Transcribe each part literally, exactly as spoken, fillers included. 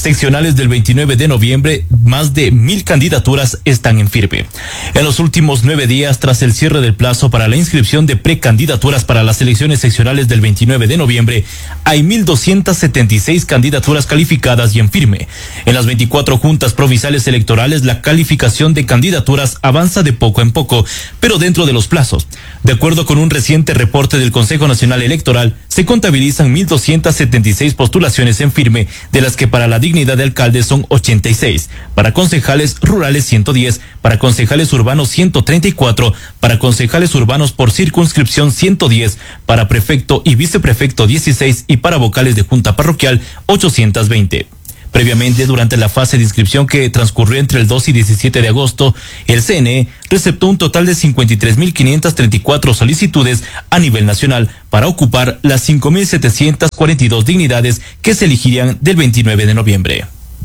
seccionales del veintinueve de noviembre, más de mil candidaturas están en firme. En los últimos nueve días, tras el cierre del plazo para la inscripción de precandidaturas para las elecciones seccionales del veintinueve de noviembre, hay mil doscientas setenta y seis candidaturas calificadas y en firme. En las veinticuatro juntas provinciales electorales, la calificación de candidaturas avanza de poco en poco, pero dentro de los plazos. De acuerdo con un reciente reporte del Consejo Nacional Electoral, se contabilizan mil doscientas setenta y seis postulaciones en firme, de las que para la dignidad de alcalde son ochenta y seis, para concejales rurales ciento diez, para concejales urbanos ciento treinta y cuatro, para concejales urbanos por circunscripción ciento diez, para prefecto y viceprefecto dieciséis y para vocales de junta parroquial ochocientos veinte. Previamente, durante la fase de inscripción que transcurrió entre el dos y diecisiete de agosto, el C N E receptó un total de cincuenta y tres mil quinientas treinta y cuatro solicitudes a nivel nacional para ocupar las cinco mil setecientas cuarenta y dos dignidades que se elegirían del veintinueve de noviembre.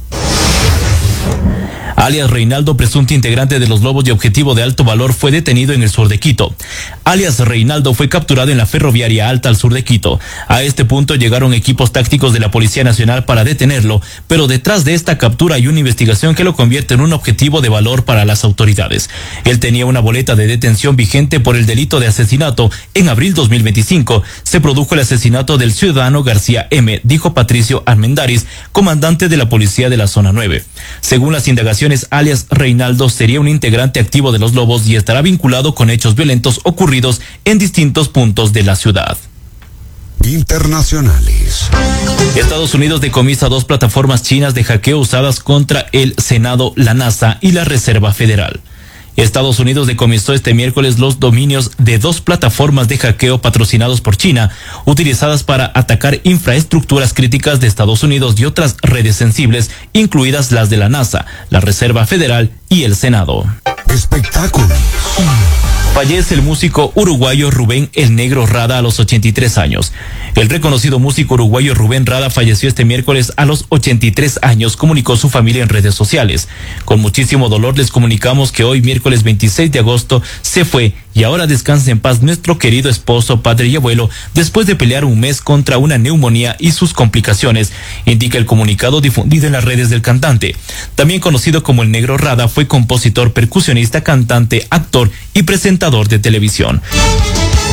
Alias Reinaldo, presunto integrante de los Lobos de Objetivo de Alto Valor, fue detenido en el sur de Quito. Alias Reinaldo fue capturado en la ferroviaria Alta al sur de Quito. A este punto llegaron equipos tácticos de la Policía Nacional para detenerlo, pero detrás de esta captura hay una investigación que lo convierte en un objetivo de valor para las autoridades. Él tenía una boleta de detención vigente por el delito de asesinato. En abril dos mil veinticinco se produjo el asesinato del ciudadano García M., dijo Patricio Armendáriz, comandante de la Policía de la Zona nueve. Según las indagaciones, alias Reinaldo sería un integrante activo de los Lobos y estará vinculado con hechos violentos ocurridos en distintos puntos de la ciudad. Internacionales. Estados Unidos decomisa dos plataformas chinas de hackeo usadas contra el Senado, la NASA y la Reserva Federal. Estados Unidos decomisó este miércoles los dominios de dos plataformas de hackeo patrocinados por China, utilizadas para atacar infraestructuras críticas de Estados Unidos y otras redes sensibles, incluidas las de la NASA, la Reserva Federal y el Senado. Espectáculos. Fallece el músico uruguayo Rubén El Negro Rada a los ochenta y tres años. El reconocido músico uruguayo Rubén Rada falleció este miércoles a los ochenta y tres años, comunicó su familia en redes sociales. Con muchísimo dolor les comunicamos que hoy, miércoles veintiséis de agosto, se fue y ahora descanse en paz nuestro querido esposo, padre y abuelo, después de pelear un mes contra una neumonía y sus complicaciones, indica el comunicado difundido en las redes del cantante. También conocido como El Negro Rada, fue compositor, percusionista, cantante, actor y presentador de televisión.